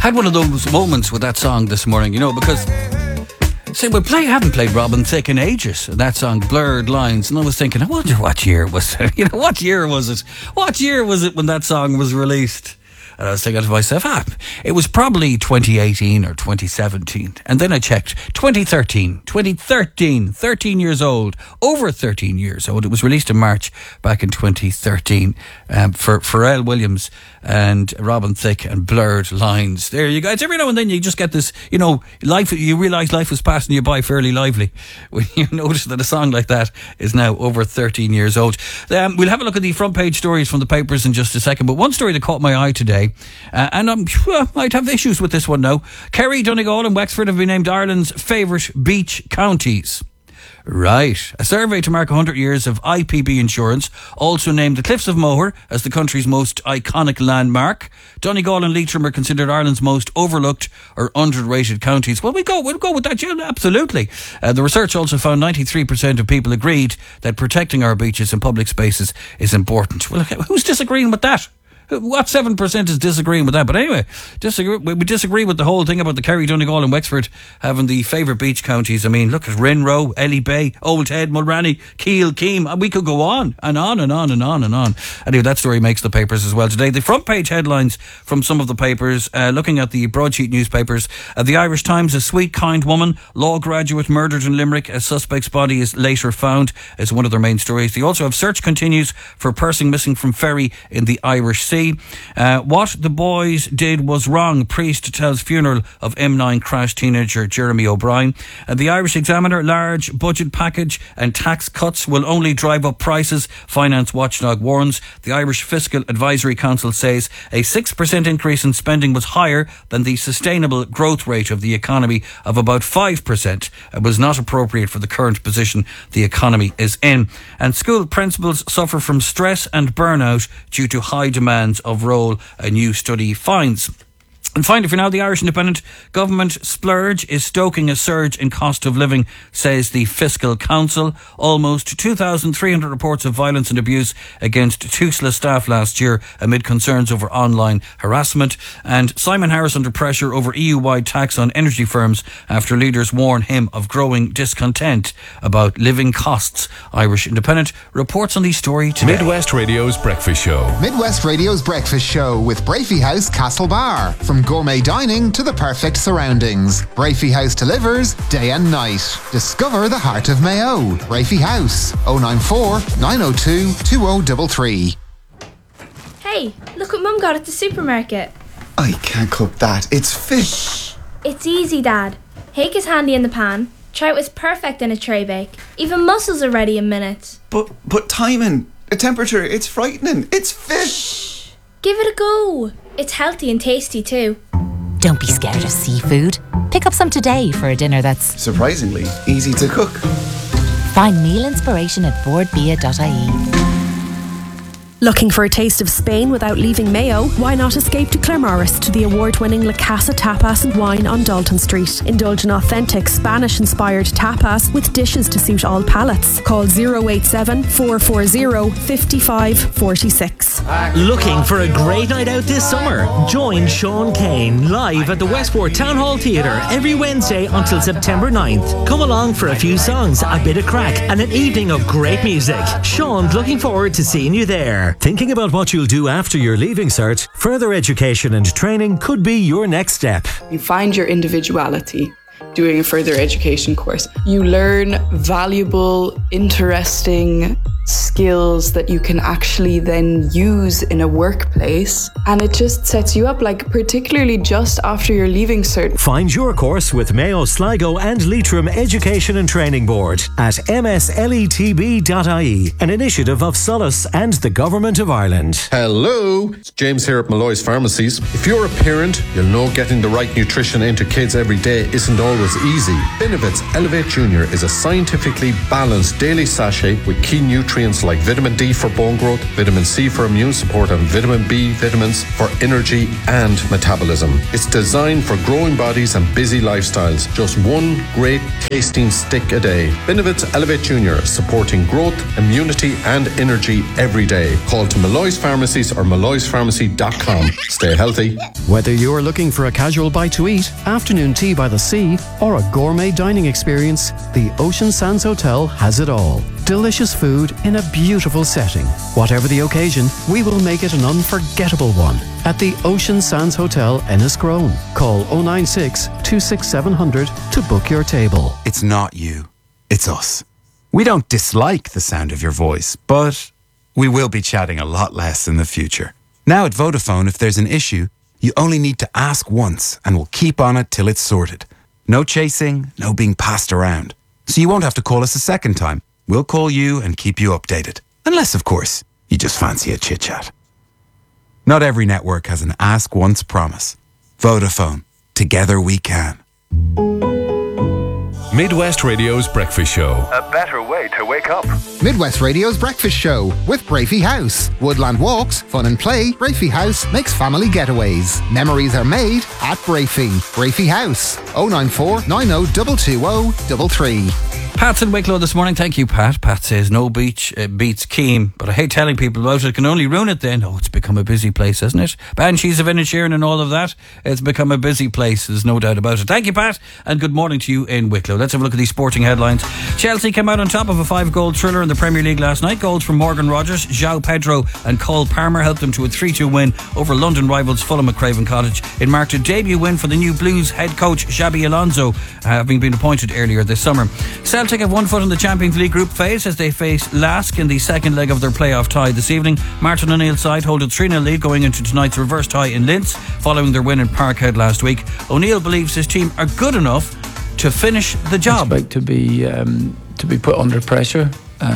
had one of those moments with that song this morning, because haven't played Robin Thicke in ages. That song, Blurred Lines, and I was thinking, I wonder what year was it? What year was it? What year was it when that song was released? And I was thinking to myself, it was probably 2018 or 2017. And then I checked, 2013, 13 years old, over 13 years old. It was released in March back in 2013 for Pharrell Williams and Robin Thicke and Blurred Lines. There you go. It's every now and then you just get this, life. You realise life was passing you by fairly lively when you notice that a song like that is now over 13 years old. We'll have a look at the front page stories from the papers in just a second. But one story that caught my eye today, and I might have issues with this one now. Kerry, Donegal and Wexford have been named Ireland's favourite beach counties. Right. A survey to mark 100 years of IPB insurance also named the Cliffs of Moher as the country's most iconic landmark. Donegal and Leitrim are considered Ireland's most overlooked or underrated counties. Well, we'll go with that, yeah, absolutely. The research also found 93% of people agreed that protecting our beaches and public spaces is important. Well, who's disagreeing with that? What 7% is disagreeing with that? But anyway, we disagree with the whole thing about the Kerry, Donegal and Wexford having the favourite beach counties. I mean, look at Rinroe, Ely Bay, Old Head, Mulranny, Keel, Keem. We could go on and on and on and on and on. Anyway, that story makes the papers as well today. The front page headlines from some of the papers, looking at the broadsheet newspapers. The Irish Times, a sweet, kind woman, law graduate murdered in Limerick. A suspect's body is later found, is one of their main stories. They also have search continues for person missing from ferry in the Irish Sea. What the boys did was wrong. Priest tells funeral of M9 crash teenager Jeremy O'Brien. The Irish Examiner, large budget package and tax cuts will only drive up prices. Finance watchdog warns. The Irish Fiscal Advisory Council says a 6% increase in spending was higher than the sustainable growth rate of the economy of about 5%. It was not appropriate for the current position the economy is in. And school principals suffer from stress and burnout due to high demands of role, a new study finds. And finally, for now, the Irish Independent, government splurge is stoking a surge in cost of living, says the Fiscal Council. Almost 2,300 reports of violence and abuse against TUSLA staff last year amid concerns over online harassment. And Simon Harris under pressure over EU-wide tax on energy firms after leaders warn him of growing discontent about living costs. Irish Independent reports on the story today. Midwest Radio's Breakfast Show. Midwest Radio's Breakfast Show with Brafey House Castlebar. From gourmet dining to the perfect surroundings, Brafey House delivers day and night. Discover the heart of Mayo. Brafey House, 094 902 2033. Hey, look what Mum got at the supermarket. I can't cook that. It's fish. It's easy, Dad. Hake is handy in the pan. Trout is perfect in a tray bake. Even mussels are ready in minutes. But timing, a temperature, it's frightening. It's fish. Give it a go. It's healthy and tasty too. Don't be scared of seafood. Pick up some today for a dinner that's surprisingly easy to cook. Find meal inspiration at boardbia.ie. Looking for a taste of Spain without leaving Mayo? Why not escape to Claremorris to the award-winning La Casa Tapas and Wine on Dalton Street. Indulge in authentic Spanish-inspired tapas with dishes to suit all palates. Call 087 440 5546. Looking for a great night out this summer? Join Sean Kane live at the Westport Town Hall Theatre every Wednesday until September 9th. Come along for a few songs, a bit of crack and an evening of great music. Sean's looking forward to seeing you there. Thinking about what you'll do after your Leaving Cert? Further education and training could be your next step. You find your individuality doing a further education course. You learn valuable, interesting skills that you can actually then use in a workplace, and it just sets you up, like particularly just after your Leaving Cert. Find your course with Mayo, Sligo and Leitrim Education and Training Board at msletb.ie, an initiative of Solus and the Government of Ireland. Hello, it's James here at Malloy's Pharmacies. If you're a parent, you'll know getting the right nutrition into kids every day isn't always easy. Benevit's Elevate Junior is a scientifically balanced daily sachet with key nutrients nutrients like vitamin D for bone growth, vitamin C for immune support, and vitamin B vitamins for energy and metabolism. It's designed for growing bodies and busy lifestyles. Just one great tasting stick a day. Benevit's Elevate Junior, supporting growth, immunity and energy every day. Call to Malloy's Pharmacies or malloyspharmacy.com. Stay healthy. Whether you're looking for a casual bite to eat, afternoon tea by the sea, or a gourmet dining experience, the Ocean Sands Hotel has it all. Delicious food in a beautiful setting. Whatever the occasion, we will make it an unforgettable one at the Ocean Sands Hotel, Enniscrone. Call 096 26700 to book your table. It's not you, it's us. We don't dislike the sound of your voice, but we will be chatting a lot less in the future. Now at Vodafone, if there's an issue, you only need to ask once and we'll keep on it till it's sorted. No chasing, no being passed around. So you won't have to call us a second time. We'll call you and keep you updated. Unless, of course, you just fancy a chit-chat. Not every network has an ask once promise. Vodafone. Together we can. Midwest Radio's Breakfast Show. A better way to wake up. Midwest Radio's Breakfast Show with Brafey House. Woodland walks, fun and play. Brafey House makes family getaways. Memories are made at Brafey. Brafey House. 094 90 220 33. Pat's in Wicklow this morning. Thank you, Pat. Pat says no beach beats Keem, but I hate telling people about it. Can only ruin it then. Oh, it's become a busy place, hasn't it? Banshees of Inisherin and all of that. It's become a busy place. There's no doubt about it. Thank you, Pat, and good morning to you in Wicklow. Let's have a look at these sporting headlines. Chelsea came out on top of a 5-goal thriller in the Premier League last night. Goals from Morgan Rogers, João Pedro and Cole Palmer helped them to a 3-2 win over London rivals Fulham at Craven Cottage. It marked a debut win for the new Blues head coach Xabi Alonso, having been appointed earlier this summer. Celtic have one foot in the Champions League group phase as they face Lask in the second leg of their playoff tie this evening. Martin O'Neill's side hold a 3-0 lead going into tonight's reverse tie in Linz following their win in Parkhead last week. O'Neill believes his team are good enough to finish the job. I expect to be put under pressure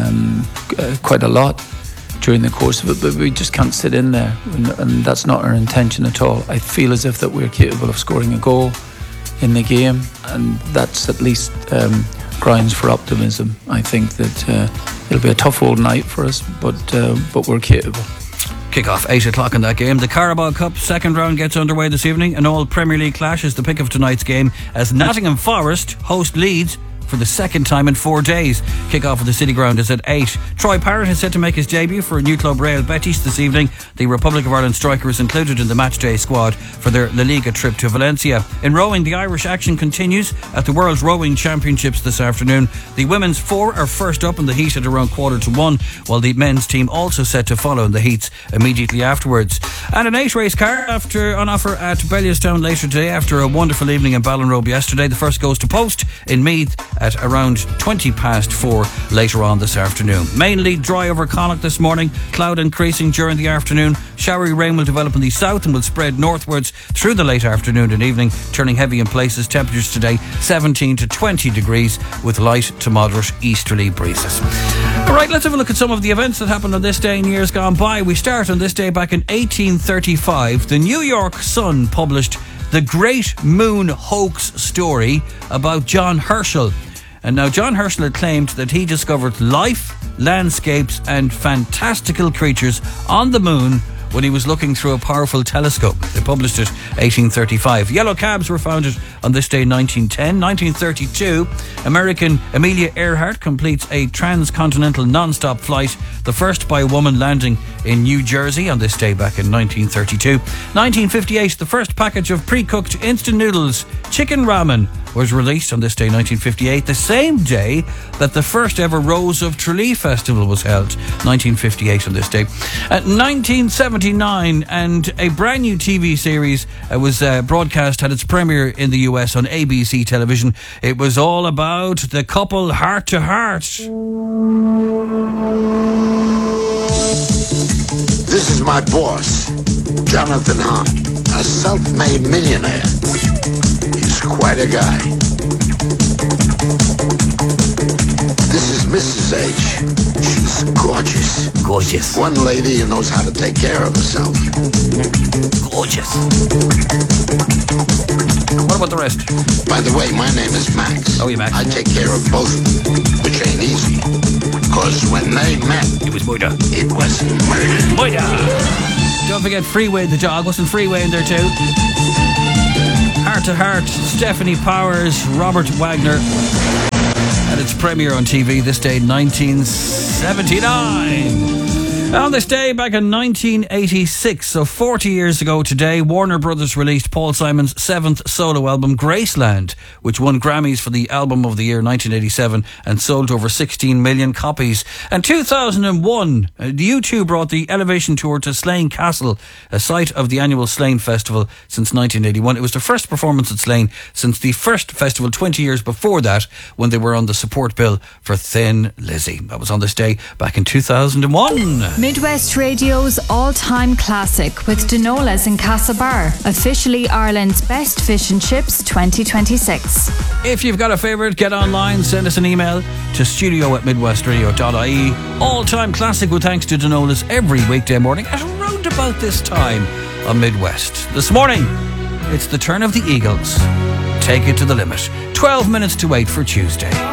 quite a lot during the course of it, but we just can't sit in there, and that's not our intention at all. I feel as if that we're capable of scoring a goal in the game, and that's at least grounds for optimism. I think that it'll be a tough old night for us, but we're capable. Kick-off 8 o'clock in that game. The Carabao Cup second round gets underway this evening. An all Premier League clash is the pick of tonight's game as Nottingham Forest host Leeds for the second time in 4 days. Kick-off at the City Ground is at 8. Troy Parrott is set to make his debut for a new club Real Betis this evening. The Republic of Ireland striker is included in the matchday squad for their La Liga trip to Valencia. In rowing, the Irish action continues at the World Rowing Championships this afternoon. The women's 4 are first up in the heat at around 1:15, while the men's team also set to follow in the heats immediately afterwards. And an 8-race car on offer at Bellewstown later today after a wonderful evening in Ballinrobe yesterday. The first goes to post in Meath at around 4:20 later on this afternoon. Mainly dry over Connacht this morning, cloud increasing during the afternoon. Showery rain will develop in the south and will spread northwards through the late afternoon and evening, turning heavy in places. Temperatures today 17 to 20 degrees with light to moderate easterly breezes. Alright, let's have a look at some of the events that happened on this day in years gone by. We start on this day back in 1835. The New York Sun published The Great Moon Hoax Story about John Herschel. And now John Herschel had claimed that he discovered life, landscapes and fantastical creatures on the moon when he was looking through a powerful telescope. They published it 1835. Yellow cabs were founded on this day 1910. 1932, American Amelia Earhart completes a transcontinental non-stop flight, the first by a woman landing in New Jersey on this day back in 1932. 1958, the first package of pre-cooked instant noodles, chicken ramen, was released on this day 1958, the same day that the first ever Rose of Tralee Festival was held, 1958 on this day. 1979, and a brand new TV series was broadcast, had its premiere in the US on ABC television. It was all about the couple Heart to Heart. This is my boss, Jonathan Hahn, a self-made millionaire. He's quite a guy. This is Mrs. H. She's gorgeous. Gorgeous. One lady who knows how to take care of herself. Gorgeous. What about the rest? By the way, my name is Max. Oh, you Max. I take care of both of them, which ain't easy. Because when they met, it was murder. It was murder. Murder! Don't forget Freeway the dog. Wasn't Freeway in there too? Heart to Heart, Stephanie Powers, Robert Wagner. And its premiere on TV this day, 1979. On this day, back in 1986, so 40 years ago today, Warner Brothers released Paul Simon's 7th solo album, Graceland, which won Grammys for the Album of the Year 1987 and sold over 16 million copies. And 2001, the U2 brought the Elevation Tour to Slane Castle, a site of the annual Slane Festival since 1981. It was the first performance at Slane since the first festival 20 years before that, when they were on the support bill for Thin Lizzy. That was on this day back in 2001. Midwest Radio's all-time classic with Denolas in Castlebar, officially Ireland's best fish and chips 2026. If you've got a favourite, get online, send us an email to studio@midwestradio.ie. All-time classic with thanks to Denolas every weekday morning at around about this time on Midwest. This morning, it's the turn of the Eagles. Take it to the limit. 12 minutes to 8 for Tuesday.